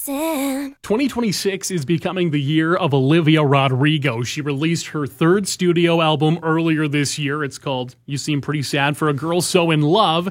sad. 2026 is becoming the year of Olivia Rodrigo. She released her third studio album earlier this year. It's called You Seem Pretty Sad for a Girl So in Love.